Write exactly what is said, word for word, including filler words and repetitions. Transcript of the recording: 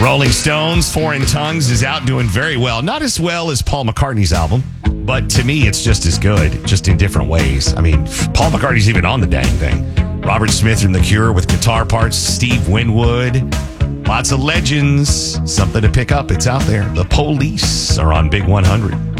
Rolling Stones, Foreign Tongues is out doing very well. Not as well as Paul McCartney's album, but to me, it's just as good, just in different ways. I mean, Paul McCartney's even on the dang thing. Robert Smith from The Cure with guitar parts, Steve Winwood. Lots of legends. Something to pick up. It's out there. The Police are on Big one hundred.